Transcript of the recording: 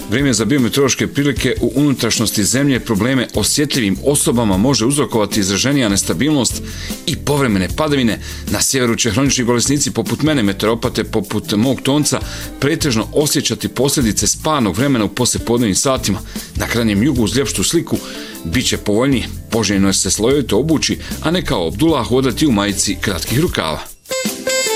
Vrijeme za biometeorološke prilike u unutrašnjosti zemlje probleme osjetljivim osobama može uzrokovati izraženija nestabilnost i povremene padavine. Na sjeveru će hronični bolesnici poput mene, meteoropate poput mog tonca, pretežno osjećati posljedice sparnog vremena u poslijepodnevnim satima. Na krajnjem jugu uz ljepšu sliku bit će povoljnije. Poželjno je se slojevito obući, a ne kao Abdullah hodati u majici kratkih rukava.